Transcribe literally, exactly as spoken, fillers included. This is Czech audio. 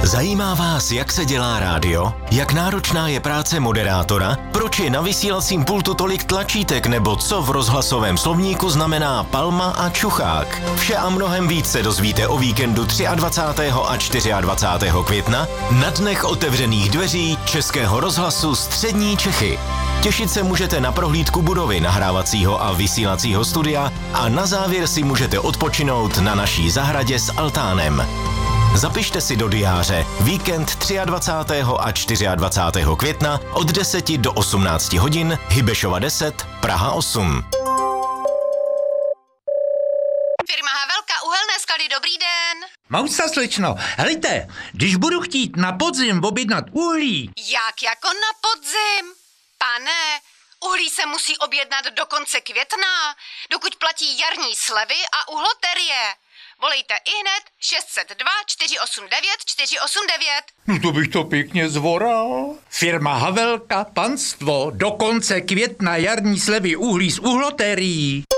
Zajímá vás, jak se dělá rádio? Jak náročná je práce moderátora? Proč je na vysílacím pultu tolik tlačítek? Nebo co v rozhlasovém slovníku znamená palma a čuchák? Vše a mnohem víc se dozvíte o víkendu dvacátého třetího a dvacátého čtvrtého května na dnech otevřených dveří Českého rozhlasu Střední Čechy. Těšit se můžete na prohlídku budovy nahrávacího a vysílacího studia a na závěr si můžete odpočinout na naší zahradě s altánem. Zapište si do diáře víkend dvacátého třetího a dvacátého čtvrtého května od deseti do osmnácti hodin, Hybešova deset, Praha osm. Firma Havelka, uhelné sklady, dobrý den. Mousa, slečno, helejte, když budu chtít na podzim objednat uhlí. Jak jako na podzim? Pane, uhlí se musí objednat do konce května, dokud platí jarní slevy a uhloterie. Volejte ihned šest set dva čtyři osm devět čtyři osm devět. No to bych to pěkně zvoral. Firma Havelka, panstvo, do konce května jarní slevy uhlí s uhlotérií.